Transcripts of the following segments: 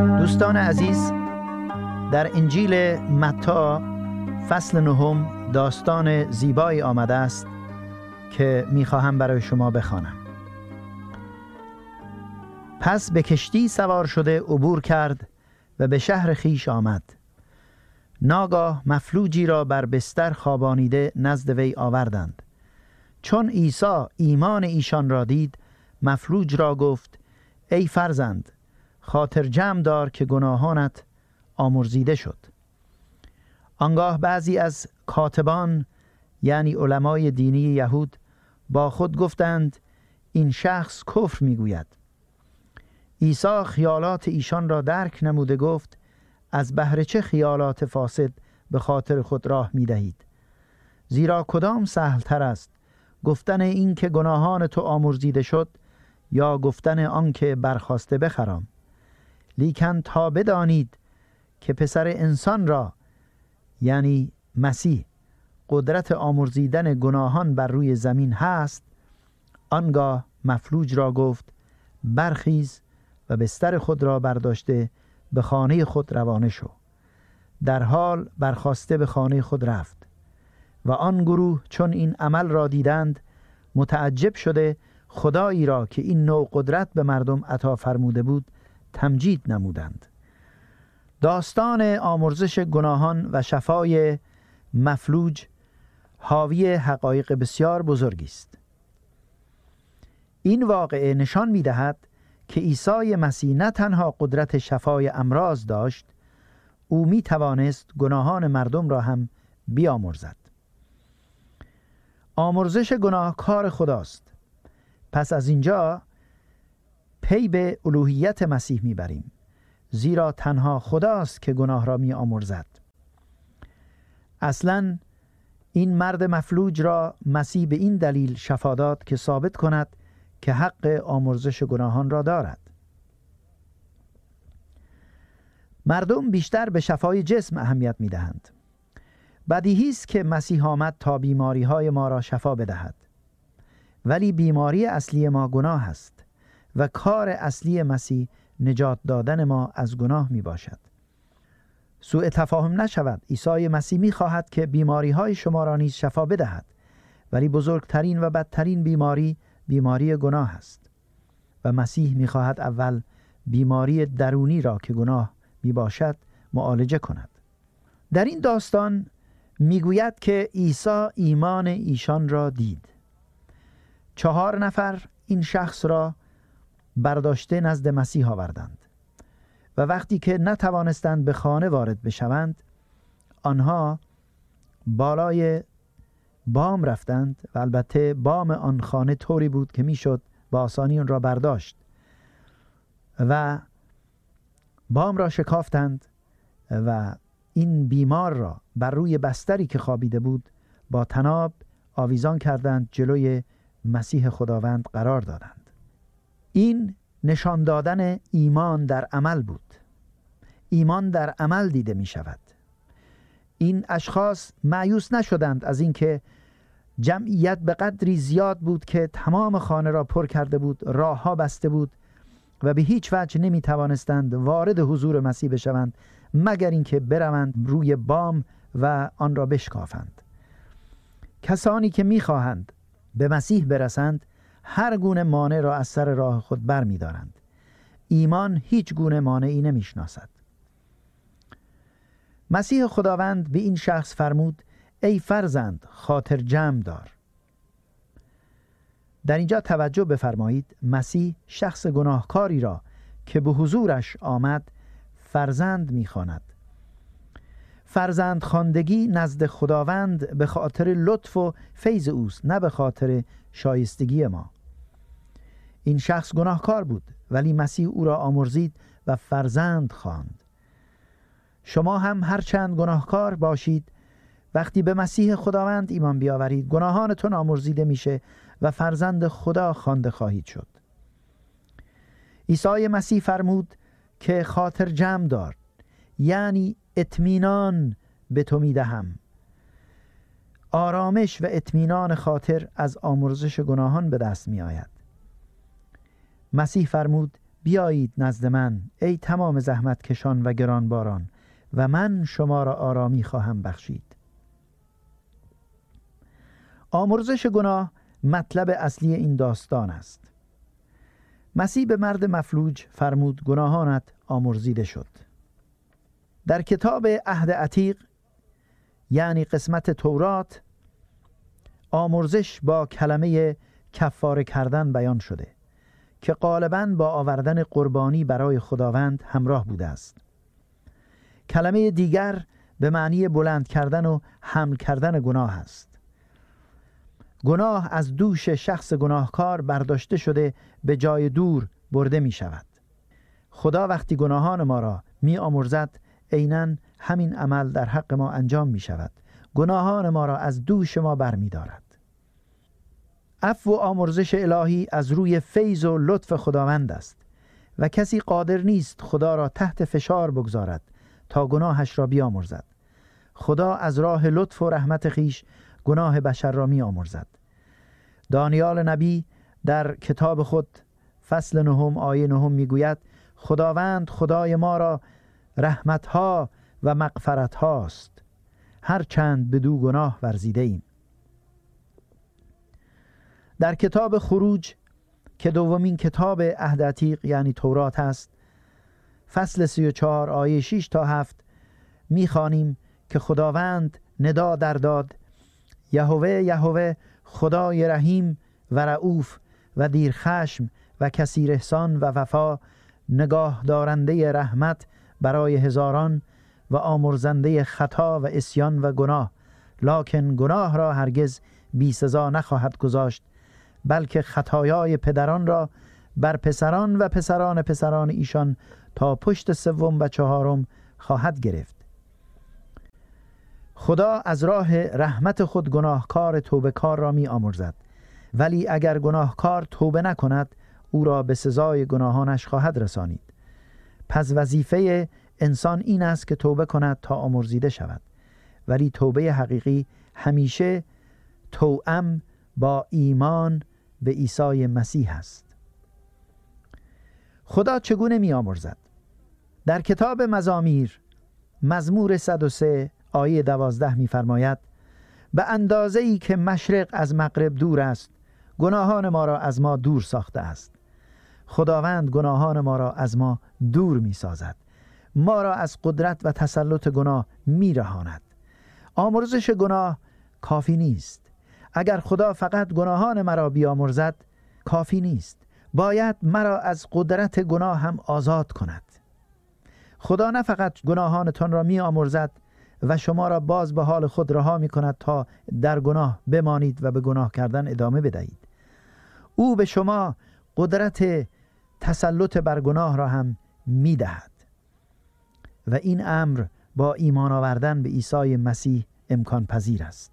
دوستان عزیز، در انجیل متی فصل 9 داستان زیبایی آمده است که میخواهم برای شما بخوانم. پس به کشتی سوار شده عبور کرد و به شهر خیش آمد. ناگاه مفلوجی را بر بستر خوابانیده نزد وی آوردند. چون عیسی ایمان ایشان را دید، مفلوج را گفت: ای فرزند، خاطر جمع دار که گناهانت آمرزیده شد. آنگاه بعضی از کاتبان، یعنی علمای دینی یهود، با خود گفتند: این شخص کفر میگوید. عیسی خیالات ایشان را درک نموده گفت: از بهر چه خیالات فاسد به خاطر خود راه میدهید؟ زیرا کدام سهل تر است، گفتن این که گناهان تو آمرزیده شد، یا گفتن آن که برخاسته بخرام؟ لیکن تا بدانید که پسر انسان را، یعنی مسیح، قدرت آمرزیدن گناهان بر روی زمین هست، آنگاه مفلوج را گفت: برخیز و بستر خود را برداشته به خانه خود روانه شو. در حال برخاسته به خانه خود رفت. و آن گروه چون این عمل را دیدند، متعجب شده خدایی را که این نوع قدرت به مردم عطا فرموده بود تمجید نمودند. داستان آمرزش گناهان و شفای مفلوج حاوی حقایق بسیار بزرگی است. این واقعه نشان می‌دهد که عیسی مسیح نه تنها قدرت شفای امراض داشت، او می‌توانست گناهان مردم را هم بیامرزد. آمرزش گناه کار خداست. پس از اینجا پی به الوهیت مسیح میبریم، زیرا تنها خداست که گناه را میآمرزد. اصلاً این مرد مفلوج را مسیح به این دلیل شفا داد که ثابت کند که حق آمرزش گناهان را دارد. مردم بیشتر به شفای جسم اهمیت میدهند. بدیهی است که مسیح آمد تا بیماری‌های ما را شفا بدهد، ولی بیماری اصلی ما گناه است و کار اصلی مسیح نجات دادن ما از گناه می باشد. سوء تفاهم نشود. عیسی مسیح می خواهد که بیماری‌های شما را نیز شفا بدهد، ولی بزرگترین و بدترین بیماری گناه است و مسیح می خواهد اول بیماری درونی را که گناه می باشد معالجه کند. در این داستان می گوید که عیسی ایمان ایشان را دید. 4 نفر این شخص را برداشته نزد مسیح آوردند و وقتی که نتوانستند به خانه وارد بشوند، آنها بالای بام رفتند و البته بام آن خانه طوری بود که میشد با آسانی آن را برداشت و بام را شکافتند و این بیمار را بر روی بستری که خوابیده بود با طناب آویزان کردند، جلوی مسیح خداوند قرار دادند. این نشان دادن ایمان در عمل بود. ایمان در عمل دیده می شود. این اشخاص مایوس نشدند از اینکه جمعیت به قدری زیاد بود که تمام خانه را پر کرده بود، راه ها بسته بود و به هیچ وجه نمی توانستند وارد حضور مسیح بشوند مگر اینکه بروند روی بام و آن را بشکافند. کسانی که می خواهند به مسیح برسند هر گونه مانع را از سر راه خود بر می دارند. ایمان هیچ گونه مانعی نمی شناسد. مسیح خداوند به این شخص فرمود: ای فرزند، خاطر جمع دار. در اینجا توجه بفرمایید، مسیح شخص گناهکاری را که به حضورش آمد فرزند می خواند. فرزند خواندگی نزد خداوند به خاطر لطف و فیض اوست، نه به خاطر شایستگی ما. این شخص گناهکار بود ولی مسیح او را آمرزید و فرزند خواند. شما هم هرچند گناهکار باشید، وقتی به مسیح خداوند ایمان بیاورید گناهانتون آمرزیده میشه و فرزند خدا خوانده خواهید شد. عیسی مسیح فرمود که خاطر جمع دار، یعنی اطمینان به تو میدهم. آرامش و اطمینان خاطر از آمرزش گناهان به دست می آید. مسیح فرمود: بیایید نزد من ای تمام زحمت کشان و گرانباران و من شما را آرامی خواهم بخشید. آمرزش گناه مطلب اصلی این داستان است. مسیح به مرد مفلوج فرمود گناهانت آمرزیده شد. در کتاب عهد عتیق یعنی قسمت تورات آمرزش با کلمه کفاره کردن بیان شده که غالباً با آوردن قربانی برای خداوند همراه بوده است. کلمه دیگر به معنی بلند کردن و حمل کردن گناه است. گناه از دوش شخص گناهکار برداشته شده به جای دور برده می شود. خدا وقتی گناهان ما را می آمرزد عیناً همین عمل در حق ما انجام می شود. گناهان ما را از دوش ما بر می دارد. عفو و آمرزش الهی از روی فیض و لطف خداوند است و کسی قادر نیست خدا را تحت فشار بگذارد تا گناهش را بیامرزد. خدا از راه لطف و رحمت خیش گناه بشر را می آمرزد. دانیال نبی در کتاب خود فصل 9 آیه 9 می گوید خداوند خدای ما را رحمتها و مغفرتهاست هرچند بدو گناه ورزیده ایم. در کتاب خروج که دومین کتاب عهد عتیق یعنی تورات است، فصل 34 آیه 6 تا 7 می‌خوانیم که خداوند ندا در داد یهوه یهوه خدای رحیم و رؤوف و دیر خشم و کثیر احسان و وفا، نگاه دارنده رحمت برای هزاران و آمرزنده خطا و عصیان و گناه، لکن گناه را هرگز بی سزا نخواهد گذاشت، بلکه خطایای پدران را بر پسران و پسران پسران ایشان تا پشت سوم و چهارم خواهد گرفت. خدا از راه رحمت خود گناهکار توبه کار را می آمرزد، ولی اگر گناهکار توبه نکند او را به سزای گناهانش خواهد رسانید. پس وظیفه انسان این است که توبه کند تا آمرزیده شود، ولی توبه حقیقی همیشه توأم با ایمان به عیسی مسیح است. خدا چگونه می آمرزد؟ در کتاب مزامیر مزمور 103 آیه 12 می فرماید به اندازه‌ای که مشرق از مغرب دور است گناهان ما را از ما دور ساخته است. خداوند گناهان ما را از ما دور می سازد، ما را از قدرت و تسلط گناه می رهاند. آمرزش گناه کافی نیست. اگر خدا فقط گناهان مرا بیامرزد کافی نیست، باید مرا از قدرت گناه هم آزاد کند. خدا نه فقط گناهانتان را می آمرزد و شما را باز به حال خود رها می کند تا در گناه بمانید و به گناه کردن ادامه بدهید. او به شما قدرت تسلط بر گناه را هم می دهد و این امر با ایمان آوردن به عیسی مسیح امکان پذیر است.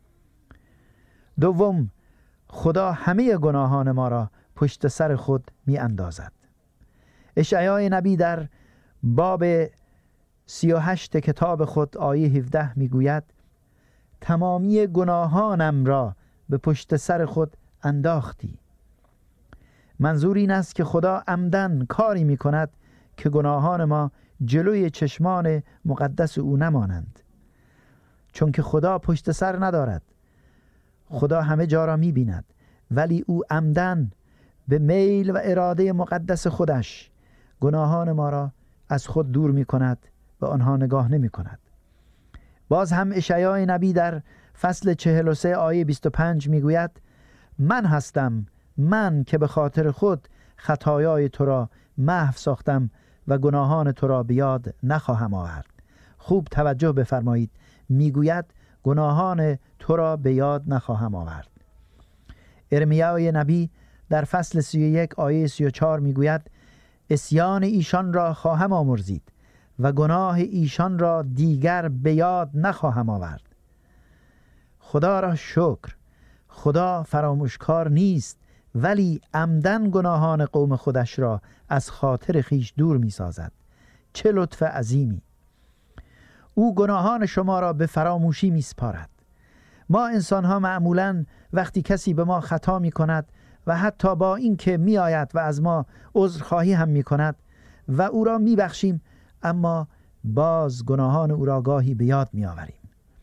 دوم، خدا همه گناهان ما را پشت سر خود می اندازد. اشعیا نبی در باب 38 کتاب خود آیه 17 می گوید تمامی گناهانم را به پشت سر خود انداختی. منظور این است که خدا عمدن کاری می کند که گناهان ما جلوی چشمان مقدس او نمانند، چون که خدا پشت سر ندارد. خدا همه جا را می بیند، ولی او عمدن به میل و اراده مقدس خودش گناهان ما را از خود دور می کند، به آنها نگاه نمی کند. باز هم اشعیا نبی در فصل 43 آیه 25 می گوید من هستم، من که به خاطر خود خطایای تو را محو ساختم و گناهان تو را به یاد نخواهم آورد. خوب توجه بفرمایید، می گوید گناهان تو را به یاد نخواهم آورد. ارمیا نبی در فصل 31 آیه 34 می گوید عصیان ایشان را خواهم آمرزید و گناه ایشان را دیگر به یاد نخواهم آورد. خدا را شکر، خدا فراموشکار نیست، ولی عمدن گناهان قوم خودش را از خاطر خیش دور می سازد. چه لطف عظیمی! او گناهان شما را به فراموشی می سپارد. ما انسان ها معمولاً وقتی کسی به ما خطا می کند و حتی با این که می آید و از ما عذرخواهی هم می کند و او را می بخشیم، اما باز گناهان او را گاهی به یاد می آوریم.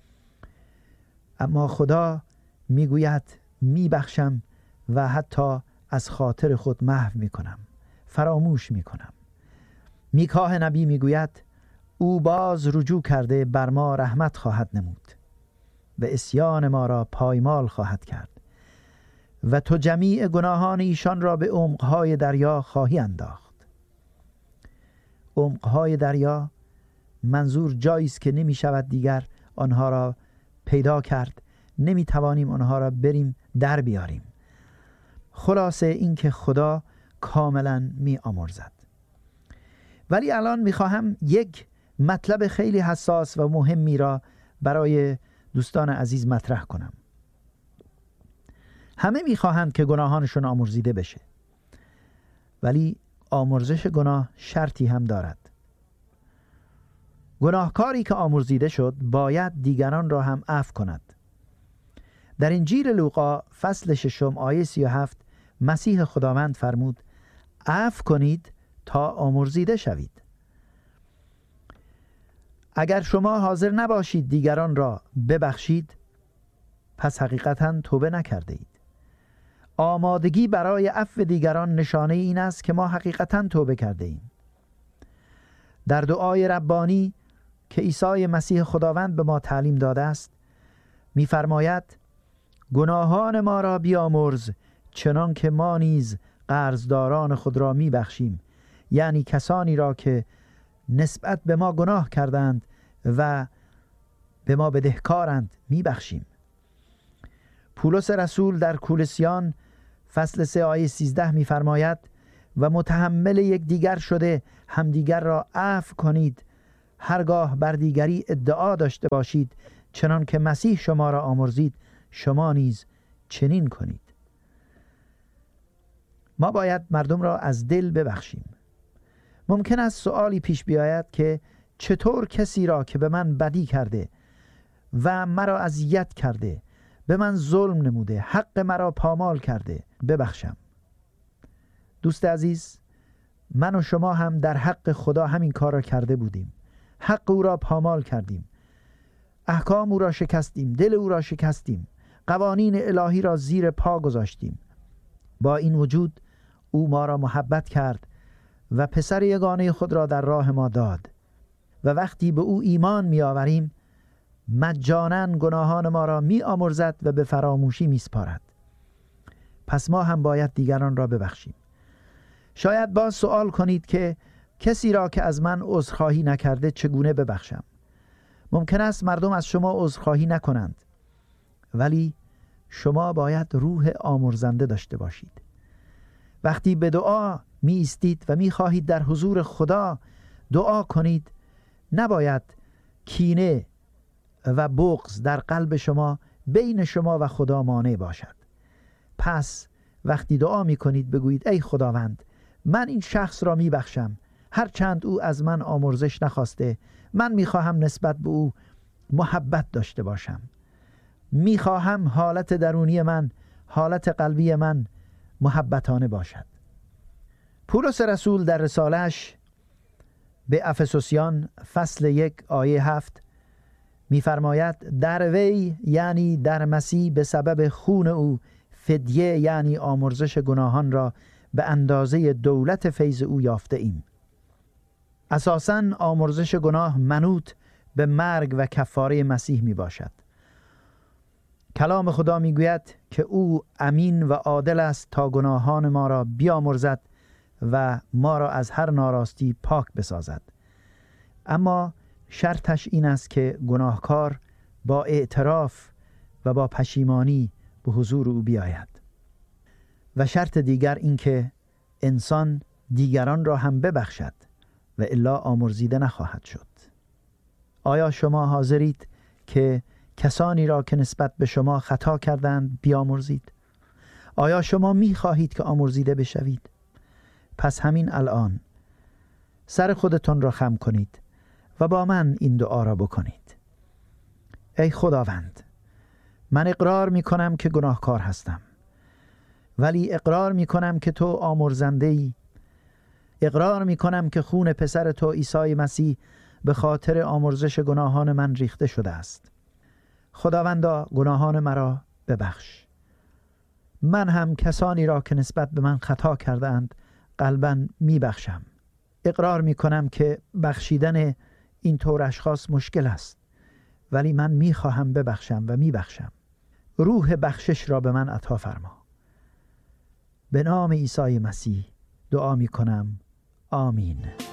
اما خدا می گوید می بخشم و حتی از خاطر خود محو می کنم، فراموش می کنم. میکاه نبی می گوید او باز رجوع کرده بر ما رحمت خواهد نمود و عصیان ما را پایمال خواهد کرد و تو جمیع گناهان ایشان را به عمقهای دریا خواهی انداخت. عمقهای دریا منظور جایی است که نمی شود دیگر آنها را پیدا کرد، نمی توانیم آنها را بریم در بیاریم. خلاصه این که خدا کاملا می آمرزد. ولی الان می خواهم یک مطلب خیلی حساس و مهمی را برای دوستان عزیز مطرح کنم. همه می خواهند که گناهانشون آمرزیده بشه، ولی آمرزش گناه شرطی هم دارد. گناهکاری که آمرزیده شد باید دیگران را هم عفو کند. در انجیل لوقا فصل 6 آیه 37 مسیح خداوند فرمود عفو کنید تا آمرزیده شوید. اگر شما حاضر نباشید دیگران را ببخشید، پس حقیقتاً توبه نکرده اید. آمادگی برای عفو دیگران نشانه این است که ما حقیقتاً توبه کرده ایم. در دعای ربانی که عیسی مسیح خداوند به ما تعلیم داده است می‌فرماید گناهان ما را بیامرز چنان که ما نیز قرضداران خود را می‌بخشیم، یعنی کسانی را که نسبت به ما گناه کردند و به ما بدهکارند می‌بخشیم. پولس رسول در کولوسیان فصل 3 آیه 13 می‌فرماید و متحمل یکدیگر شده همدیگر را عفو کنید، هرگاه بر دیگری ادعا داشته باشید، چنان که مسیح شما را آمرزید شما نیز چنین کنید. ما باید مردم را از دل ببخشیم. ممکن است سؤالی پیش بیاید که چطور کسی را که به من بدی کرده و مرا اذیت کرده، به من ظلم نموده، حق مرا پامال کرده، ببخشم؟ دوست عزیز، من و شما هم در حق خدا همین کار را کرده بودیم. حق او را پامال کردیم، احکام او را شکستیم، دل او را شکستیم، قوانین الهی را زیر پا گذاشتیم. با این وجود او ما را محبت کرد و پسر یگانه خود را در راه ما داد و وقتی به او ایمان می آوریم مجانا گناهان ما را می آمرزد و به فراموشی می سپارد. پس ما هم باید دیگران را ببخشیم. شاید باز سوال کنید که کسی را که از من عذرخواهی نکرده چگونه ببخشم؟ ممکن است مردم از شما عذرخواهی نکنند، ولی شما باید روح آمرزنده داشته باشید. وقتی به دعا می ایستید و می خواهید در حضور خدا دعا کنید، نباید کینه و بغض در قلب شما بین شما و خدا مانع باشد. پس وقتی دعا می کنید بگویید ای خداوند، من این شخص را می بخشم، هرچند او از من آمرزش نخواسته. من می خواهم نسبت به او محبت داشته باشم. می خواهم حالت درونی من، حالت قلبی من محبتانه باشد. پولس رسول در رساله‌اش به افسوسیان فصل 1 آیه 7 می‌فرماید در وی، یعنی در مسیح، به سبب خون او فدیه یعنی آمرزش گناهان را به اندازه دولت فیض او یافته ایم. اساساً آمرزش گناه منوط به مرگ و کفاره مسیح می باشد. کلام خدا می گوید که او امین و عادل است تا گناهان ما را بیامرزد و ما را از هر ناراستی پاک بسازد. اما شرطش این است که گناهکار با اعتراف و با پشیمانی به حضور او بیاید. و شرط دیگر این که انسان دیگران را هم ببخشد و الا آمرزیده نخواهد شد. آیا شما حاضرید که کسانی را که نسبت به شما خطا کردند بیامرزید؟ آیا شما می خواهید که آمرزیده بشوید؟ پس همین الان سر خودتون را خم کنید و با من این دعا را بکنید. ای خداوند، من اقرار می کنم که گناهکار هستم ولی اقرار می کنم که تو آمرزنده‌ای. اقرار می کنم که خون پسر تو عیسی مسیح به خاطر آمرزش گناهان من ریخته شده است. خداوندا گناهان مرا ببخش. من هم کسانی را که نسبت به من خطا کردند قلباً می بخشم. اقرار می کنم که بخشیدن این طور اشخاص مشکل است، ولی من می خواهم ببخشم و می بخشم. روح بخشش را به من عطا فرما. به نام عیسی مسیح دعا می کنم. آمین.